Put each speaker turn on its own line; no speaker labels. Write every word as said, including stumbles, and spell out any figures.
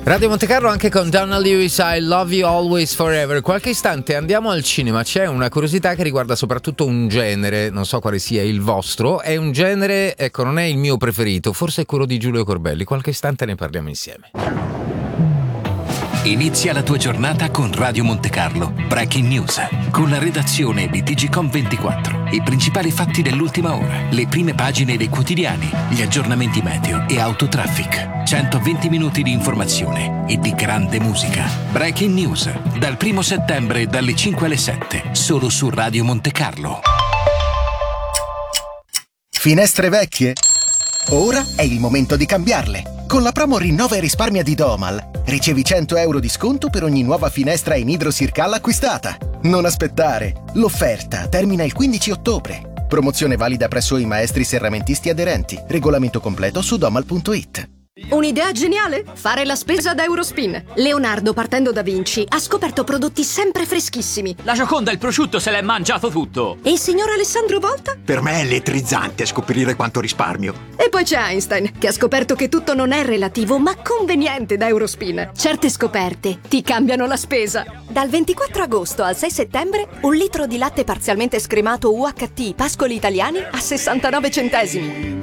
Radio Monte Carlo anche con Donna Lewis, I Love You Always Forever. Qualche istante andiamo al cinema. C'è una curiosità che riguarda soprattutto un genere, non so quale sia il vostro. È un genere, ecco, non è il mio preferito, forse è quello di Giulio Corbelli. Qualche istante ne parliamo insieme.
Inizia la tua giornata con Radio Monte Carlo Breaking News, con la redazione di T G Com ventiquattro, i principali fatti dell'ultima ora, le prime pagine dei quotidiani, gli aggiornamenti meteo e autotraffic. centoventi minuti di informazione e di grande musica. Breaking News, dal primo settembre dalle cinque alle sette, solo su Radio Monte Carlo.
Finestre vecchie? Ora è il momento di cambiarle. Con la promo Rinnova e risparmia di Domal ricevi cento euro di sconto per ogni nuova finestra in idrosircal acquistata. Non aspettare! L'offerta termina il quindici ottobre. Promozione valida presso i maestri serramentisti aderenti. Regolamento completo su domal punto it.
Un'idea geniale? Fare la spesa da Eurospin. Leonardo, partendo da Vinci, ha scoperto prodotti sempre freschissimi.
La Gioconda, il prosciutto, se l'è mangiato tutto.
E il signor Alessandro Volta?
Per me è elettrizzante scoprire quanto risparmio.
E poi c'è Einstein, che ha scoperto che tutto non è relativo, ma conveniente da Eurospin. Certe scoperte ti cambiano la spesa. Dal ventiquattro agosto al sei settembre, un litro di latte parzialmente scremato U H T Pascoli Italiani a sessantanove centesimi.